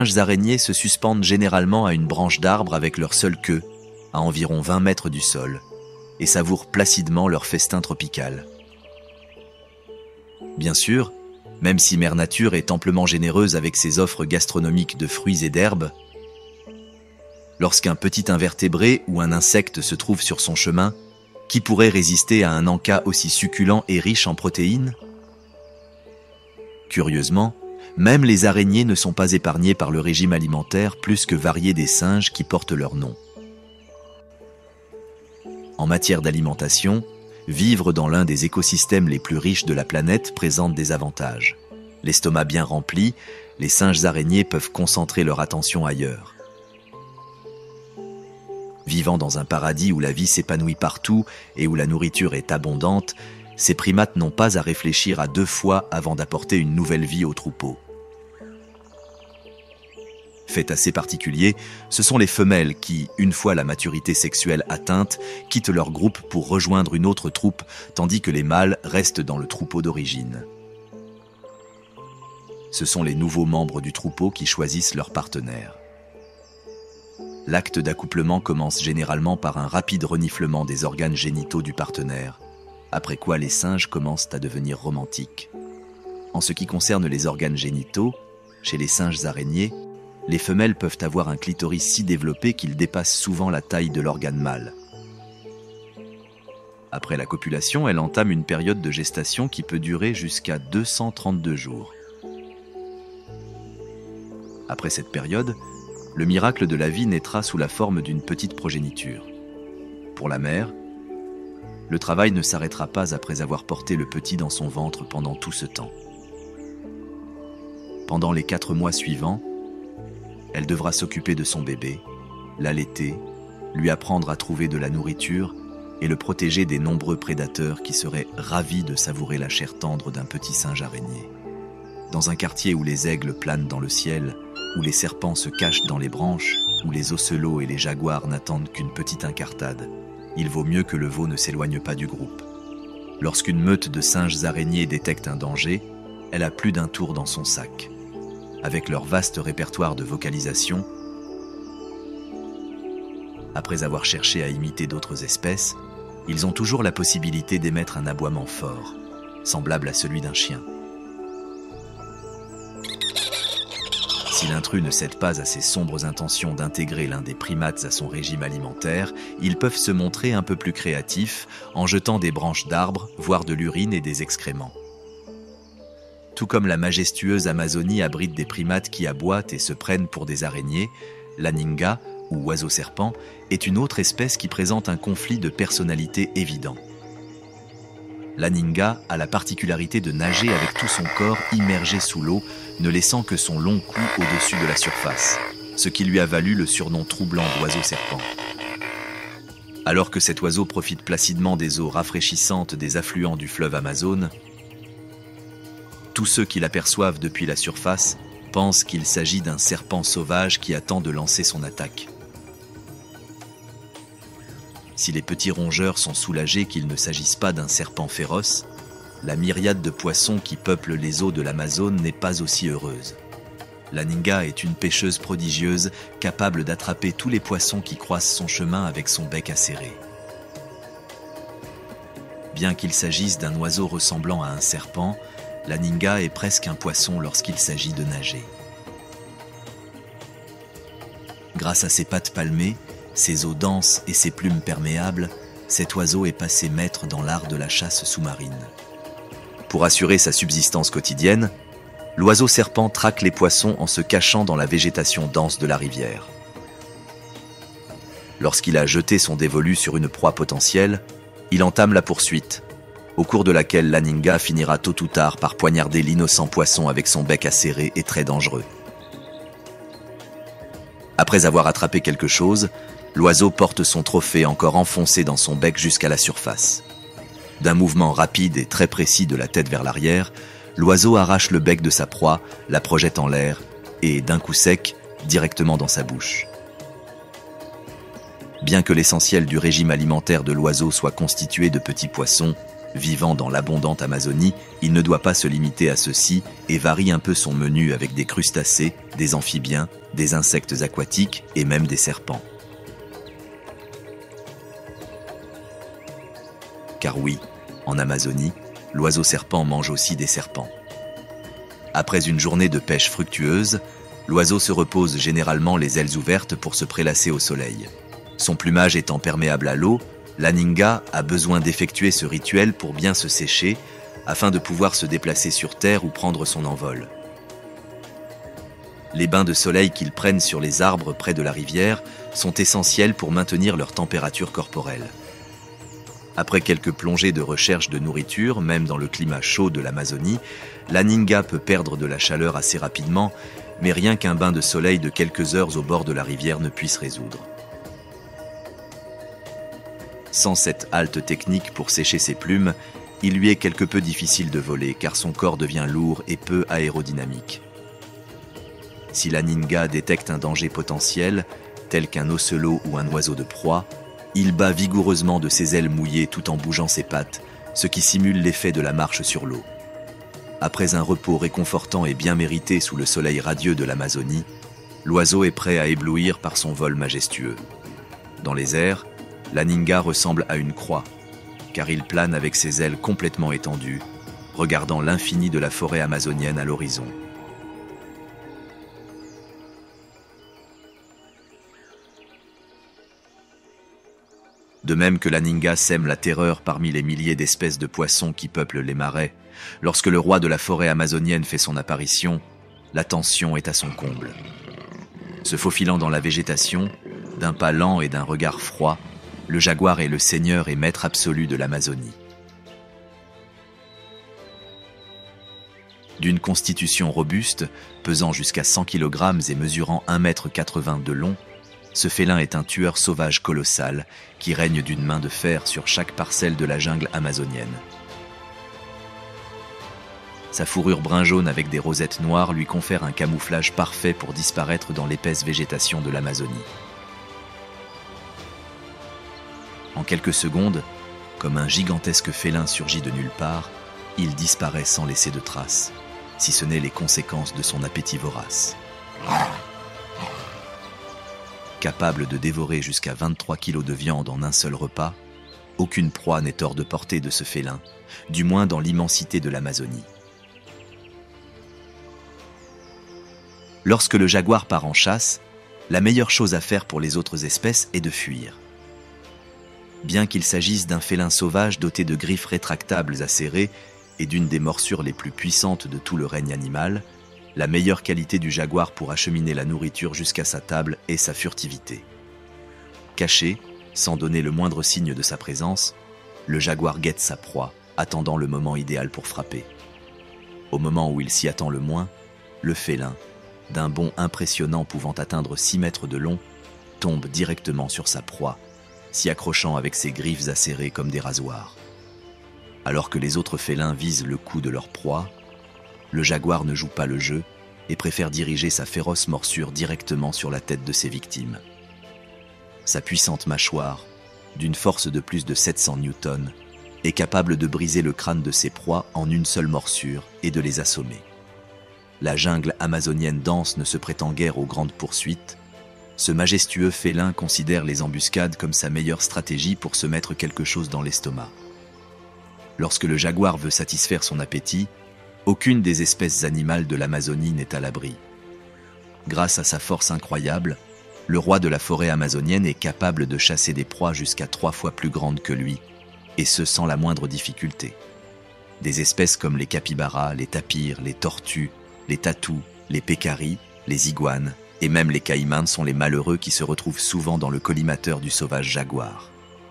Les araignées se suspendent généralement à une branche d'arbre avec leur seule queue, à environ 20 mètres du sol, et savourent placidement leur festin tropical. Bien sûr, même si Mère Nature est amplement généreuse avec ses offres gastronomiques de fruits et d'herbes, lorsqu'un petit invertébré ou un insecte se trouve sur son chemin, qui pourrait résister à un encas aussi succulent et riche en protéines? Curieusement, même les araignées ne sont pas épargnées par le régime alimentaire plus que varié des singes qui portent leur nom. En matière d'alimentation, vivre dans l'un des écosystèmes les plus riches de la planète présente des avantages. L'estomac bien rempli, les singes araignées peuvent concentrer leur attention ailleurs. Vivant dans un paradis où la vie s'épanouit partout et où la nourriture est abondante, ces primates n'ont pas à réfléchir à 2 fois avant d'apporter une nouvelle vie au troupeau. Fait assez particulier, ce sont les femelles qui, une fois la maturité sexuelle atteinte, quittent leur groupe pour rejoindre une autre troupe, tandis que les mâles restent dans le troupeau d'origine. Ce sont les nouveaux membres du troupeau qui choisissent leur partenaire. L'acte d'accouplement commence généralement par un rapide reniflement des organes génitaux du partenaire, après quoi les singes commencent à devenir romantiques. En ce qui concerne les organes génitaux, chez les singes araignées, les femelles peuvent avoir un clitoris si développé qu'il dépasse souvent la taille de l'organe mâle. Après la copulation, elle entame une période de gestation qui peut durer jusqu'à 232 jours. Après cette période, le miracle de la vie naîtra sous la forme d'une petite progéniture. Pour la mère, le travail ne s'arrêtera pas après avoir porté le petit dans son ventre pendant tout ce temps. Pendant les 4 mois suivants, elle devra s'occuper de son bébé, l'allaiter, lui apprendre à trouver de la nourriture et le protéger des nombreux prédateurs qui seraient ravis de savourer la chair tendre d'un petit singe araignée. Dans un quartier où les aigles planent dans le ciel, où les serpents se cachent dans les branches, où les ocelots et les jaguars n'attendent qu'une petite incartade, il vaut mieux que le veau ne s'éloigne pas du groupe. Lorsqu'une meute de singes araignées détecte un danger, elle a plus d'un tour dans son sac. Avec leur vaste répertoire de vocalisation, après avoir cherché à imiter d'autres espèces, ils ont toujours la possibilité d'émettre un aboiement fort, semblable à celui d'un chien. Si l'intrus ne cède pas à ses sombres intentions d'intégrer l'un des primates à son régime alimentaire, ils peuvent se montrer un peu plus créatifs en jetant des branches d'arbres, voire de l'urine et des excréments. Tout comme la majestueuse Amazonie abrite des primates qui aboient et se prennent pour des araignées, l'aninga, ou oiseau-serpent, est une autre espèce qui présente un conflit de personnalité évident. L'aninga a la particularité de nager avec tout son corps immergé sous l'eau, ne laissant que son long cou au-dessus de la surface, ce qui lui a valu le surnom troublant d'oiseau-serpent. Alors que cet oiseau profite placidement des eaux rafraîchissantes des affluents du fleuve Amazone, tous ceux qui l'aperçoivent depuis la surface pensent qu'il s'agit d'un serpent sauvage qui attend de lancer son attaque. Si les petits rongeurs sont soulagés qu'il ne s'agisse pas d'un serpent féroce, la myriade de poissons qui peuplent les eaux de l'Amazone n'est pas aussi heureuse. L'aninga est une pêcheuse prodigieuse, capable d'attraper tous les poissons qui croisent son chemin avec son bec acéré. Bien qu'il s'agisse d'un oiseau ressemblant à un serpent, l'aninga est presque un poisson lorsqu'il s'agit de nager. Grâce à ses pattes palmées, ses os denses et ses plumes perméables, cet oiseau est passé maître dans l'art de la chasse sous-marine. Pour assurer sa subsistance quotidienne, l'oiseau serpent traque les poissons en se cachant dans la végétation dense de la rivière. Lorsqu'il a jeté son dévolu sur une proie potentielle, il entame la poursuite, au cours de laquelle l'aninga finira tôt ou tard par poignarder l'innocent poisson avec son bec acéré et très dangereux. Après avoir attrapé quelque chose, l'oiseau porte son trophée encore enfoncé dans son bec jusqu'à la surface. D'un mouvement rapide et très précis de la tête vers l'arrière, l'oiseau arrache le bec de sa proie, la projette en l'air et, d'un coup sec, directement dans sa bouche. Bien que l'essentiel du régime alimentaire de l'oiseau soit constitué de petits poissons, Vivant dans l'abondante Amazonie, il ne doit pas se limiter à ceci et varie un peu son menu avec des crustacés, des amphibiens, des insectes aquatiques et même des serpents. Car oui, en Amazonie, l'oiseau-serpent mange aussi des serpents. Après une journée de pêche fructueuse, l'oiseau se repose généralement les ailes ouvertes pour se prélasser au soleil. Son plumage étant perméable à l'eau, l'Aninga a besoin d'effectuer ce rituel pour bien se sécher, afin de pouvoir se déplacer sur terre ou prendre son envol. Les bains de soleil qu'ils prennent sur les arbres près de la rivière sont essentiels pour maintenir leur température corporelle. Après quelques plongées de recherche de nourriture, même dans le climat chaud de l'Amazonie, l'Aninga peut perdre de la chaleur assez rapidement, mais rien qu'un bain de soleil de quelques heures au bord de la rivière ne puisse résoudre. Sans cette halte technique pour sécher ses plumes, il lui est quelque peu difficile de voler car son corps devient lourd et peu aérodynamique. Si l'Aninga détecte un danger potentiel, tel qu'un ocelot ou un oiseau de proie, il bat vigoureusement de ses ailes mouillées tout en bougeant ses pattes, ce qui simule l'effet de la marche sur l'eau. Après un repos réconfortant et bien mérité sous le soleil radieux de l'Amazonie, l'oiseau est prêt à éblouir par son vol majestueux. Dans les airs, l'Aninga ressemble à une croix, car il plane avec ses ailes complètement étendues, regardant l'infini de la forêt amazonienne à l'horizon. De même que l'Aninga sème la terreur parmi les milliers d'espèces de poissons qui peuplent les marais, lorsque le roi de la forêt amazonienne fait son apparition, la tension est à son comble. Se faufilant dans la végétation, d'un pas lent et d'un regard froid, le jaguar est le seigneur et maître absolu de l'Amazonie. D'une constitution robuste, pesant jusqu'à 100 kg et mesurant 1,80 m de long, ce félin est un tueur sauvage colossal qui règne d'une main de fer sur chaque parcelle de la jungle amazonienne. Sa fourrure brun-jaune avec des rosettes noires lui confère un camouflage parfait pour disparaître dans l'épaisse végétation de l'Amazonie. En quelques secondes, comme un gigantesque félin surgit de nulle part, il disparaît sans laisser de traces, si ce n'est les conséquences de son appétit vorace. Capable de dévorer jusqu'à 23 kg de viande en un seul repas, aucune proie n'est hors de portée de ce félin, du moins dans l'immensité de l'Amazonie. Lorsque le jaguar part en chasse, la meilleure chose à faire pour les autres espèces est de fuir. Bien qu'il s'agisse d'un félin sauvage doté de griffes rétractables acérées et d'une des morsures les plus puissantes de tout le règne animal, la meilleure qualité du jaguar pour acheminer la nourriture jusqu'à sa table est sa furtivité. Caché, sans donner le moindre signe de sa présence, le jaguar guette sa proie, attendant le moment idéal pour frapper. Au moment où il s'y attend le moins, le félin, d'un bond impressionnant pouvant atteindre 6 mètres de long, tombe directement sur sa proie, s'y accrochant avec ses griffes acérées comme des rasoirs. Alors que les autres félins visent le cou de leur proie, le jaguar ne joue pas le jeu et préfère diriger sa féroce morsure directement sur la tête de ses victimes. Sa puissante mâchoire, d'une force de plus de 700 newtons, est capable de briser le crâne de ses proies en une seule morsure et de les assommer. La jungle amazonienne dense ne se prétend guère aux grandes poursuites. Ce majestueux félin considère les embuscades comme sa meilleure stratégie pour se mettre quelque chose dans l'estomac. Lorsque le jaguar veut satisfaire son appétit, aucune des espèces animales de l'Amazonie n'est à l'abri. Grâce à sa force incroyable, le roi de la forêt amazonienne est capable de chasser des proies jusqu'à 3 fois plus grandes que lui, et ce sans la moindre difficulté. Des espèces comme les capybaras, les tapirs, les tortues, les tatous, les pécaris, les iguanes et même les caïmans sont les malheureux qui se retrouvent souvent dans le collimateur du sauvage jaguar.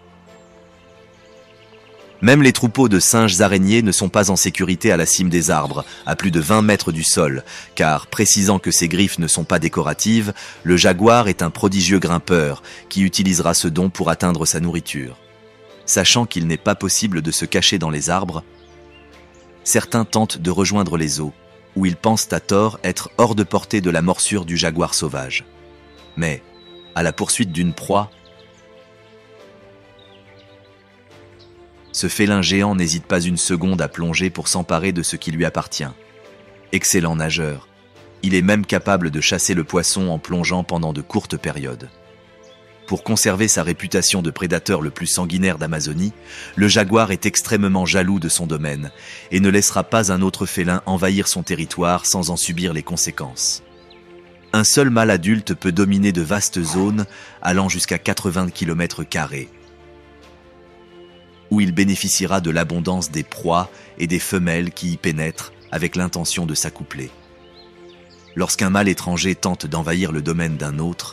Même les troupeaux de singes araignées ne sont pas en sécurité à la cime des arbres, à plus de 20 mètres du sol, car, précisant que ses griffes ne sont pas décoratives, le jaguar est un prodigieux grimpeur qui utilisera ce don pour atteindre sa nourriture. Sachant qu'il n'est pas possible de se cacher dans les arbres, certains tentent de rejoindre les eaux, où ils pensent à tort être hors de portée de la morsure du jaguar sauvage. Mais, à la poursuite d'une proie, Ce félin géant n'hésite pas une seconde à plonger pour s'emparer de ce qui lui appartient. Excellent nageur, il est même capable de chasser le poisson en plongeant pendant de courtes périodes. Pour conserver sa réputation de prédateur le plus sanguinaire d'Amazonie, le jaguar est extrêmement jaloux de son domaine et ne laissera pas un autre félin envahir son territoire sans en subir les conséquences. Un seul mâle adulte peut dominer de vastes zones allant jusqu'à 80 km², où il bénéficiera de l'abondance des proies et des femelles qui y pénètrent avec l'intention de s'accoupler. Lorsqu'un mâle étranger tente d'envahir le domaine d'un autre,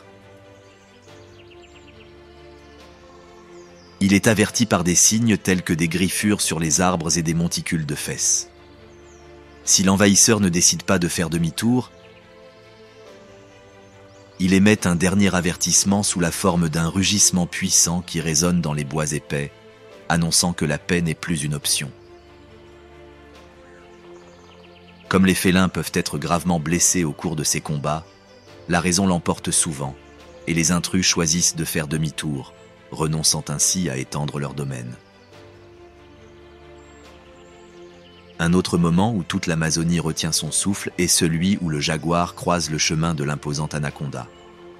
il est averti par des signes tels que des griffures sur les arbres et des monticules de fesses. Si l'envahisseur ne décide pas de faire demi-tour, il émet un dernier avertissement sous la forme d'un rugissement puissant qui résonne dans les bois épais, annonçant que la paix n'est plus une option. Comme les félins peuvent être gravement blessés au cours de ces combats, la raison l'emporte souvent et les intrus choisissent de faire demi-tour, renonçant ainsi à étendre leur domaine. Un autre moment où toute l'Amazonie retient son souffle est celui où le jaguar croise le chemin de l'imposante anaconda.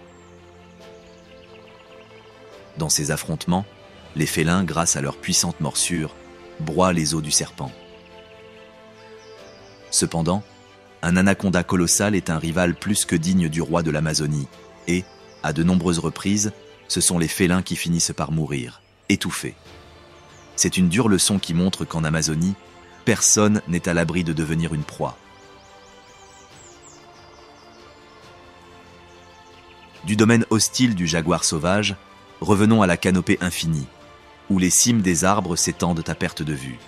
Dans ces affrontements, les félins, grâce à leur puissante morsure, broient les os du serpent. Cependant, un anaconda colossal est un rival plus que digne du roi de l'Amazonie et, à de nombreuses reprises, ce sont les félins qui finissent par mourir, étouffés. C'est une dure leçon qui montre qu'en Amazonie, personne n'est à l'abri de devenir une proie. Du domaine hostile du jaguar sauvage, revenons à la canopée infinie, où les cimes des arbres s'étendent à perte de vue.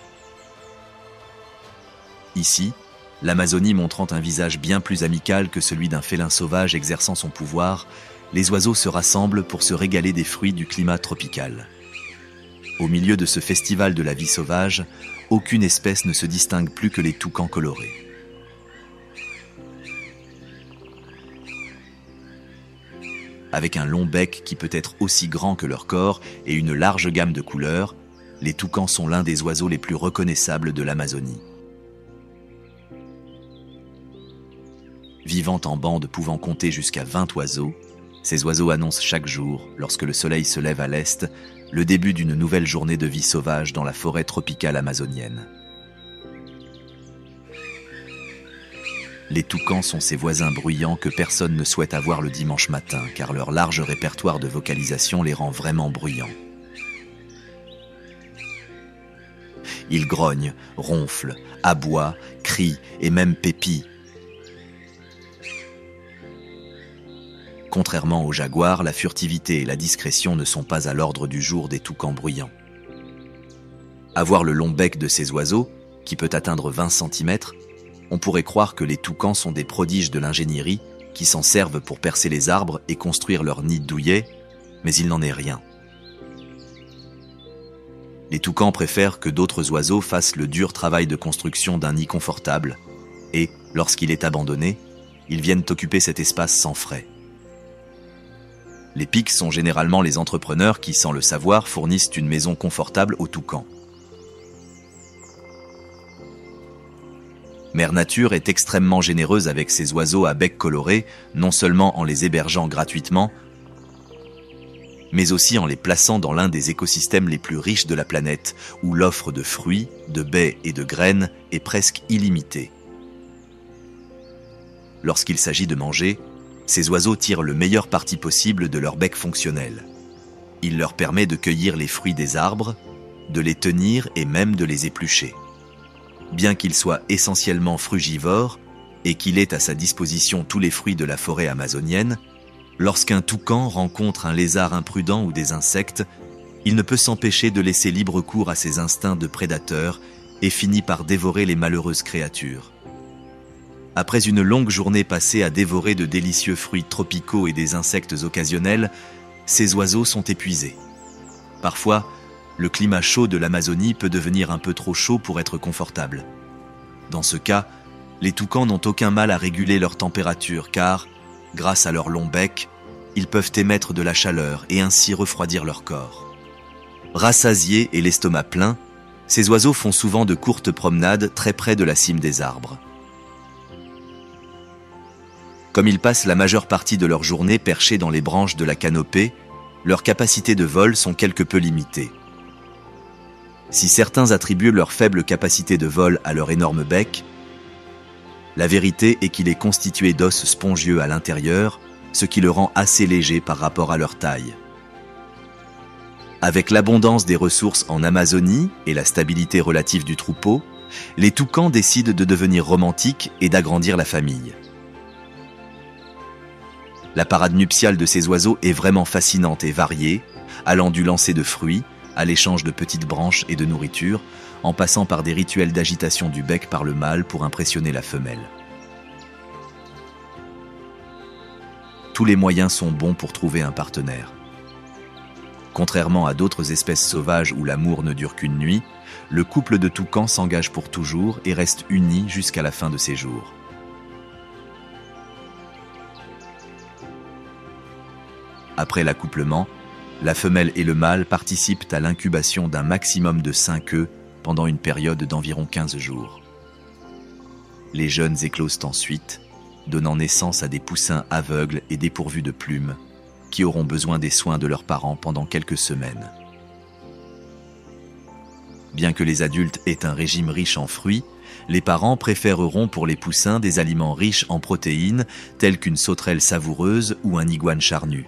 Ici, l'Amazonie montrant un visage bien plus amical que celui d'un félin sauvage exerçant son pouvoir, les oiseaux se rassemblent pour se régaler des fruits du climat tropical. Au milieu de ce festival de la vie sauvage, aucune espèce ne se distingue plus que les toucans colorés. Avec un long bec qui peut être aussi grand que leur corps et une large gamme de couleurs, les toucans sont l'un des oiseaux les plus reconnaissables de l'Amazonie. Vivant en bandes pouvant compter jusqu'à 20 oiseaux, ces oiseaux annoncent chaque jour, lorsque le soleil se lève à l'est, le début d'une nouvelle journée de vie sauvage dans la forêt tropicale amazonienne. Les toucans sont ces voisins bruyants que personne ne souhaite avoir le dimanche matin, car leur large répertoire de vocalisation les rend vraiment bruyants. Ils grognent, ronflent, aboient, crient et même pépient. Contrairement aux jaguars, la furtivité et la discrétion ne sont pas à l'ordre du jour des toucans bruyants. À voir le long bec de ces oiseaux, qui peut atteindre 20 cm, on pourrait croire que les toucans sont des prodiges de l'ingénierie qui s'en servent pour percer les arbres et construire leurs nids douillets, mais il n'en est rien. Les toucans préfèrent que d'autres oiseaux fassent le dur travail de construction d'un nid confortable et, lorsqu'il est abandonné, ils viennent occuper cet espace sans frais. Les pics sont généralement les entrepreneurs qui, sans le savoir, fournissent une maison confortable aux toucans. Mère Nature est extrêmement généreuse avec ces oiseaux à bec coloré, non seulement en les hébergeant gratuitement, mais aussi en les plaçant dans l'un des écosystèmes les plus riches de la planète, où l'offre de fruits, de baies et de graines est presque illimitée. Lorsqu'il s'agit de manger, ces oiseaux tirent le meilleur parti possible de leur bec fonctionnel. Il leur permet de cueillir les fruits des arbres, de les tenir et même de les éplucher. Bien qu'il soit essentiellement frugivore et qu'il ait à sa disposition tous les fruits de la forêt amazonienne, lorsqu'un toucan rencontre un lézard imprudent ou des insectes, il ne peut s'empêcher de laisser libre cours à ses instincts de prédateur et finit par dévorer les malheureuses créatures. Après une longue journée passée à dévorer de délicieux fruits tropicaux et des insectes occasionnels, ces oiseaux sont épuisés. Parfois, le climat chaud de l'Amazonie peut devenir un peu trop chaud pour être confortable. Dans ce cas, les toucans n'ont aucun mal à réguler leur température car, grâce à leur long bec, ils peuvent émettre de la chaleur et ainsi refroidir leur corps. Rassasiés et l'estomac plein, Ces oiseaux font souvent de courtes promenades très près de la cime des arbres. Comme ils passent la majeure partie de leur journée perchés dans les branches de la canopée, leurs capacités de vol sont quelque peu limitées. Si certains attribuent leur faible capacité de vol à leur énorme bec, la vérité est qu'il est constitué d'os spongieux à l'intérieur, ce qui le rend assez léger par rapport à leur taille. Avec l'abondance des ressources en Amazonie et la stabilité relative du troupeau, les toucans décident de devenir romantiques et d'agrandir la famille. La parade nuptiale de ces oiseaux est vraiment fascinante et variée, allant du lancer de fruits à l'échange de petites branches et de nourriture, en passant par des rituels d'agitation du bec par le mâle pour impressionner la femelle. Tous les moyens sont bons pour trouver un partenaire. Contrairement à d'autres espèces sauvages où l'amour ne dure qu'une nuit, le couple de toucans s'engage pour toujours et reste uni jusqu'à la fin de ses jours. Après l'accouplement, la femelle et le mâle participent à l'incubation d'un maximum de 5 œufs pendant une période d'environ 15 jours. Les jeunes éclosent ensuite, donnant naissance à des poussins aveugles et dépourvus de plumes, qui auront besoin des soins de leurs parents pendant quelques semaines. Bien que les adultes aient un régime riche en fruits, les parents préféreront pour les poussins des aliments riches en protéines tels qu'une sauterelle savoureuse ou un iguane charnu.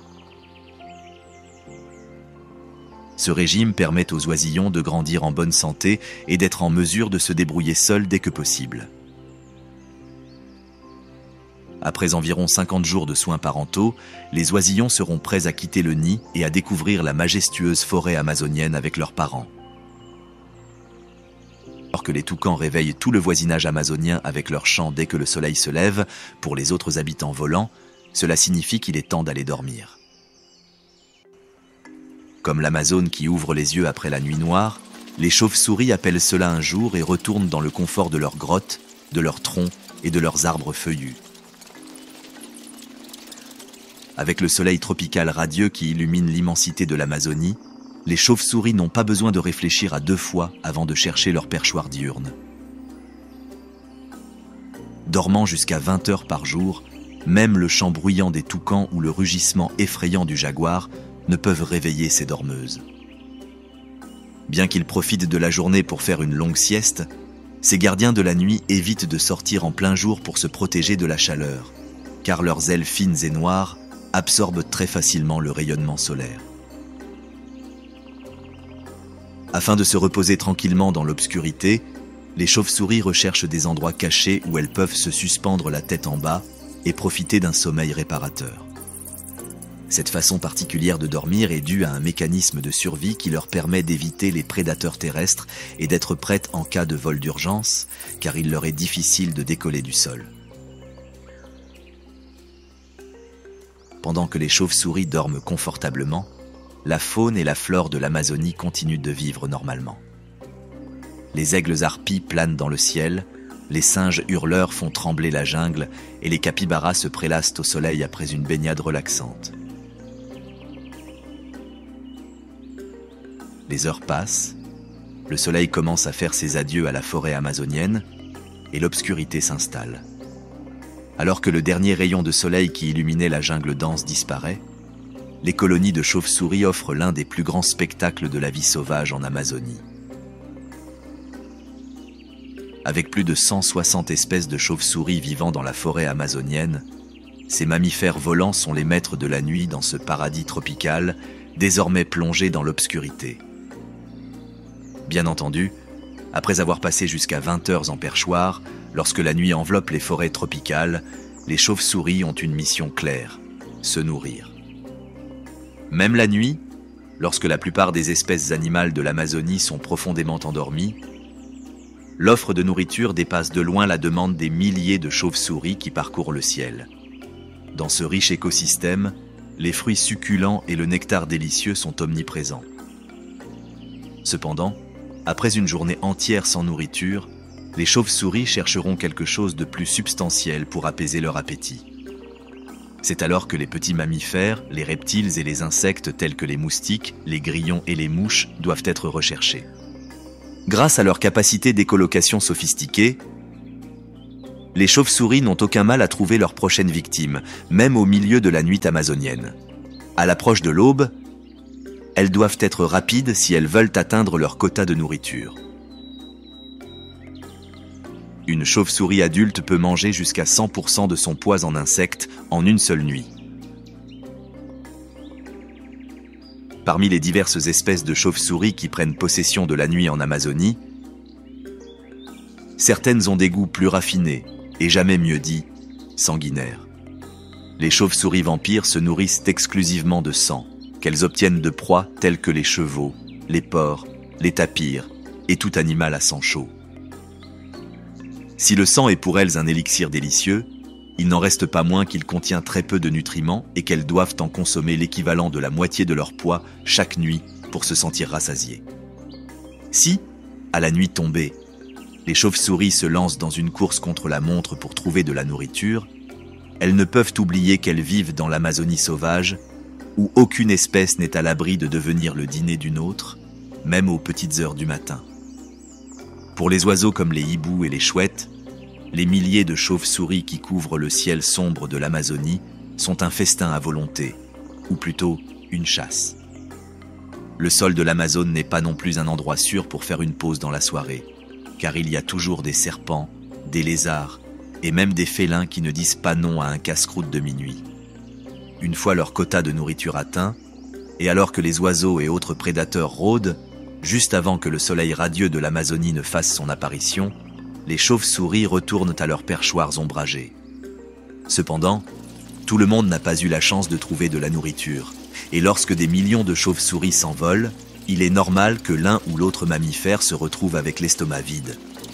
Ce régime permet aux oisillons de grandir en bonne santé et d'être en mesure de se débrouiller seuls dès que possible. Après environ 50 jours de soins parentaux, les oisillons seront prêts à quitter le nid et à découvrir la majestueuse forêt amazonienne avec leurs parents. Alors que les toucans réveillent tout le voisinage amazonien avec leurs chants dès que le soleil se lève, pour les autres habitants volants, cela signifie qu'il est temps d'aller dormir. Comme l'Amazone qui ouvre les yeux après la nuit noire, les chauves-souris appellent cela un jour et retournent dans le confort de leurs grottes, de leurs troncs et de leurs arbres feuillus. Avec le soleil tropical radieux qui illumine l'immensité de l'Amazonie, les chauves-souris n'ont pas besoin de réfléchir à 2 fois avant de chercher leur perchoir diurne. Dormant jusqu'à 20 heures par jour, même le chant bruyant des toucans ou le rugissement effrayant du jaguar ne peuvent réveiller ces dormeuses. Bien qu'ils profitent de la journée pour faire une longue sieste, ces gardiens de la nuit évitent de sortir en plein jour pour se protéger de la chaleur, car leurs ailes fines et noires absorbent très facilement le rayonnement solaire. Afin de se reposer tranquillement dans l'obscurité, les chauves-souris recherchent des endroits cachés où elles peuvent se suspendre la tête en bas et profiter d'un sommeil réparateur. Cette façon particulière de dormir est due à un mécanisme de survie qui leur permet d'éviter les prédateurs terrestres et d'être prêtes en cas de vol d'urgence, car il leur est difficile de décoller du sol. Pendant que les chauves-souris dorment confortablement, la faune et la flore de l'Amazonie continuent de vivre normalement. Les aigles harpies planent dans le ciel, les singes hurleurs font trembler la jungle et les capybaras se prélassent au soleil après une baignade relaxante. Les heures passent, le soleil commence à faire ses adieux à la forêt amazonienne et l'obscurité s'installe. Alors que le dernier rayon de soleil qui illuminait la jungle dense disparaît, les colonies de chauves-souris offrent l'un des plus grands spectacles de la vie sauvage en Amazonie. Avec plus de 160 espèces de chauves-souris vivant dans la forêt amazonienne, ces mammifères volants sont les maîtres de la nuit dans ce paradis tropical, désormais plongé dans l'obscurité. Bien entendu, après avoir passé jusqu'à 20 heures en perchoir, lorsque la nuit enveloppe les forêts tropicales, les chauves-souris ont une mission claire, se nourrir. Même la nuit, lorsque la plupart des espèces animales de l'Amazonie sont profondément endormies, l'offre de nourriture dépasse de loin la demande des milliers de chauves-souris qui parcourent le ciel. Dans ce riche écosystème, les fruits succulents et le nectar délicieux sont omniprésents. Cependant, après une journée entière sans nourriture, les chauves-souris chercheront quelque chose de plus substantiel pour apaiser leur appétit. C'est alors que les petits mammifères, les reptiles et les insectes tels que les moustiques, les grillons et les mouches doivent être recherchés. Grâce à leur capacité d'écholocation sophistiquée, les chauves-souris n'ont aucun mal à trouver leur prochaine victime, même au milieu de la nuit amazonienne. À l'approche de l'aube, elles doivent être rapides si elles veulent atteindre leur quota de nourriture. Une chauve-souris adulte peut manger jusqu'à 100% de son poids en insectes en une seule nuit. Parmi les diverses espèces de chauves-souris qui prennent possession de la nuit en Amazonie, certaines ont des goûts plus raffinés et jamais mieux dit, sanguinaires. Les chauves-souris vampires se nourrissent exclusivement de sang, qu'elles obtiennent de proies telles que les chevaux, les porcs, les tapirs et tout animal à sang chaud. Si le sang est pour elles un élixir délicieux, il n'en reste pas moins qu'il contient très peu de nutriments et qu'elles doivent en consommer l'équivalent de la moitié de leur poids chaque nuit pour se sentir rassasiées. Si, à la nuit tombée, les chauves-souris se lancent dans une course contre la montre pour trouver de la nourriture, elles ne peuvent oublier qu'elles vivent dans l'Amazonie sauvage, où aucune espèce n'est à l'abri de devenir le dîner d'une autre, même aux petites heures du matin. Pour les oiseaux comme les hiboux et les chouettes, les milliers de chauves-souris qui couvrent le ciel sombre de l'Amazonie sont un festin à volonté, ou plutôt une chasse. Le sol de l'Amazone n'est pas non plus un endroit sûr pour faire une pause dans la soirée, car il y a toujours des serpents, des lézards et même des félins qui ne disent pas non à un casse-croûte de minuit. Une fois leur quota de nourriture atteint, et alors que les oiseaux et autres prédateurs rôdent, juste avant que le soleil radieux de l'Amazonie ne fasse son apparition, les chauves-souris retournent à leurs perchoirs ombragés. Cependant, tout le monde n'a pas eu la chance de trouver de la nourriture, et lorsque des millions de chauves-souris s'envolent, il est normal que l'un ou l'autre mammifère se retrouve avec l'estomac vide.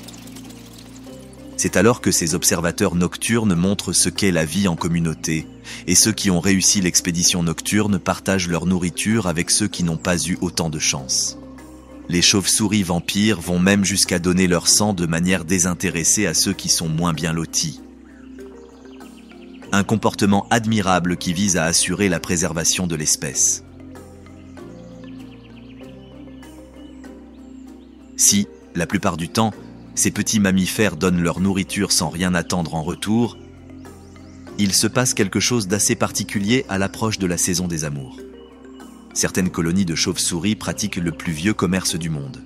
C'est alors que ces observateurs nocturnes montrent ce qu'est la vie en communauté, et ceux qui ont réussi l'expédition nocturne partagent leur nourriture avec ceux qui n'ont pas eu autant de chance. Les chauves-souris vampires vont même jusqu'à donner leur sang de manière désintéressée à ceux qui sont moins bien lotis. Un comportement admirable qui vise à assurer la préservation de l'espèce. Si, la plupart du temps, ces petits mammifères donnent leur nourriture sans rien attendre en retour, il se passe quelque chose d'assez particulier à l'approche de la saison des amours. Certaines colonies de chauves-souris pratiquent le plus vieux commerce du monde.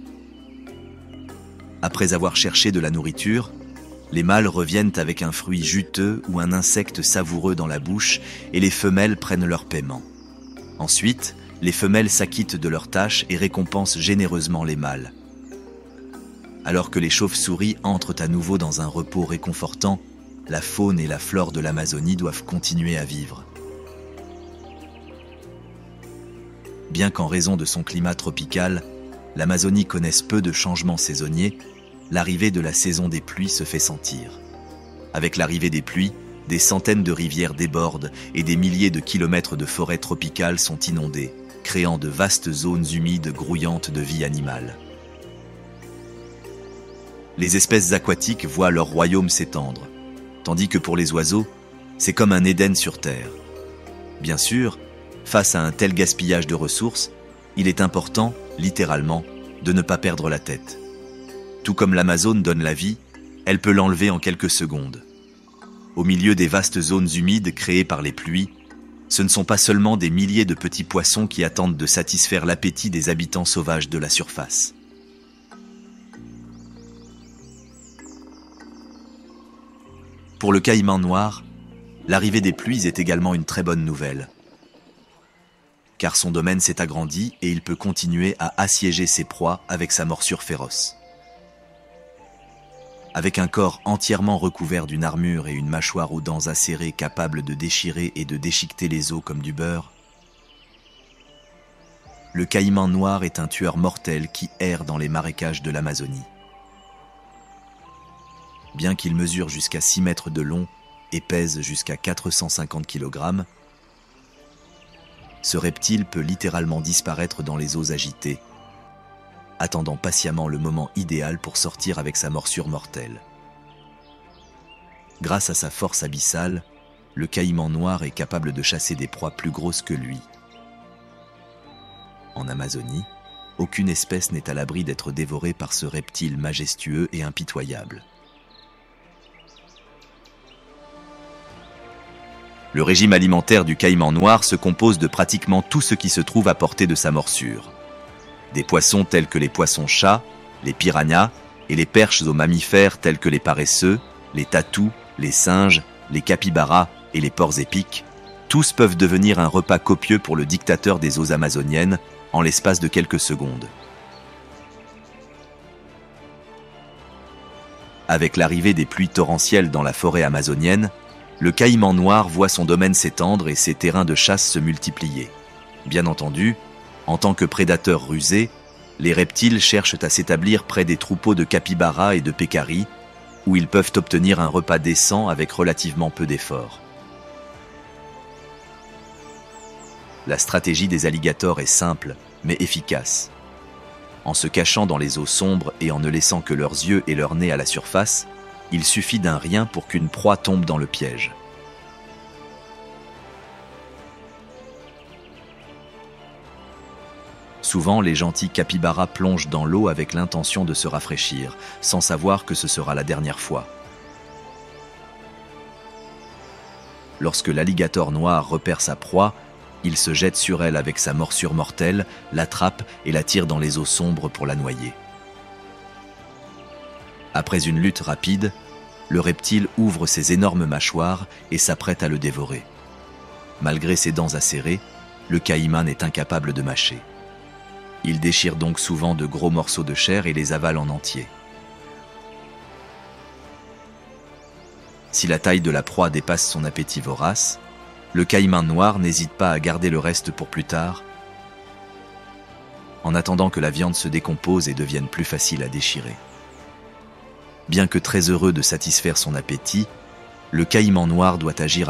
Après avoir cherché de la nourriture, les mâles reviennent avec un fruit juteux ou un insecte savoureux dans la bouche et les femelles prennent leur paiement. Ensuite, les femelles s'acquittent de leurs tâches et récompensent généreusement les mâles. Alors que les chauves-souris entrent à nouveau dans un repos réconfortant, la faune et la flore de l'Amazonie doivent continuer à vivre. Bien qu'en raison de son climat tropical, l'Amazonie connaisse peu de changements saisonniers, l'arrivée de la saison des pluies se fait sentir. Avec l'arrivée des pluies, des centaines de rivières débordent et des milliers de kilomètres de forêts tropicales sont inondées, créant de vastes zones humides grouillantes de vie animale. Les espèces aquatiques voient leur royaume s'étendre, tandis que pour les oiseaux, c'est comme un Éden sur Terre. Bien sûr, face à un tel gaspillage de ressources, il est important, littéralement, de ne pas perdre la tête. Tout comme l'Amazone donne la vie, elle peut l'enlever en quelques secondes. Au milieu des vastes zones humides créées par les pluies, ce ne sont pas seulement des milliers de petits poissons qui attendent de satisfaire l'appétit des habitants sauvages de la surface. Pour le caïman noir, l'arrivée des pluies est également une très bonne nouvelle, car son domaine s'est agrandi et il peut continuer à assiéger ses proies avec sa morsure féroce. Avec un corps entièrement recouvert d'une armure et une mâchoire aux dents acérées capables de déchirer et de déchiqueter les os comme du beurre, le caïman noir est un tueur mortel qui erre dans les marécages de l'Amazonie. Bien qu'il mesure jusqu'à 6 mètres de long et pèse jusqu'à 450 kg, ce reptile peut littéralement disparaître dans les eaux agitées, attendant patiemment le moment idéal pour sortir avec sa morsure mortelle. Grâce à sa force abyssale, le caïman noir est capable de chasser des proies plus grosses que lui. En Amazonie, aucune espèce n'est à l'abri d'être dévorée par ce reptile majestueux et impitoyable. Le régime alimentaire du caïman noir se compose de pratiquement tout ce qui se trouve à portée de sa morsure. Des poissons tels que les poissons-chats, les piranhas et les perches aux mammifères tels que les paresseux, les tatous, les singes, les capybaras et les porcs épics, tous peuvent devenir un repas copieux pour le dictateur des eaux amazoniennes en l'espace de quelques secondes. Avec l'arrivée des pluies torrentielles dans la forêt amazonienne, le caïman noir voit son domaine s'étendre et ses terrains de chasse se multiplier. Bien entendu, en tant que prédateurs rusés, les reptiles cherchent à s'établir près des troupeaux de capybaras et de pécaris, où ils peuvent obtenir un repas décent avec relativement peu d'efforts. La stratégie des alligators est simple, mais efficace. En se cachant dans les eaux sombres et en ne laissant que leurs yeux et leur nez à la surface, il suffit d'un rien pour qu'une proie tombe dans le piège. Souvent, les gentils capybaras plongent dans l'eau avec l'intention de se rafraîchir, sans savoir que ce sera la dernière fois. Lorsque l'alligator noir repère sa proie, il se jette sur elle avec sa morsure mortelle, l'attrape et la tire dans les eaux sombres pour la noyer. Après une lutte rapide, le reptile ouvre ses énormes mâchoires et s'apprête à le dévorer. Malgré ses dents acérées, le caïman est incapable de mâcher. Il déchire donc souvent de gros morceaux de chair et les avale en entier. Si la taille de la proie dépasse son appétit vorace, le caïman noir n'hésite pas à garder le reste pour plus tard, en attendant que la viande se décompose et devienne plus facile à déchirer. Bien que très heureux de satisfaire son appétit, le caïman noir doit agir